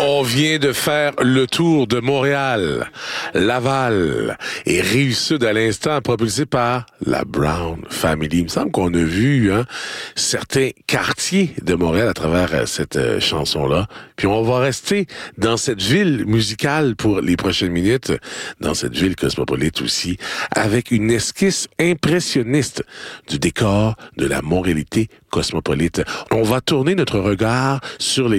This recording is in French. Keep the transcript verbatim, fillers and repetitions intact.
On vient de faire le tour de Montréal, Laval et Rive-Sud à l'instant, propulsé par la Brown Family. Il me semble qu'on a vu hein, certains quartiers de Montréal à travers cette euh, chanson-là. Puis on va rester dans cette ville musicale pour les prochaines minutes, dans cette ville cosmopolite aussi, avec une esquisse impressionniste du décor de la Montréalité cosmopolite. On va tourner notre regard sur les